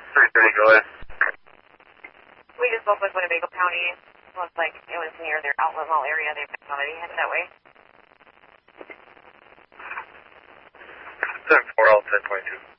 330, go ahead. We just spoke with Winnebago County. Looks like it was near their outlet mall area. They've already headed that way. 7-4, all 1022.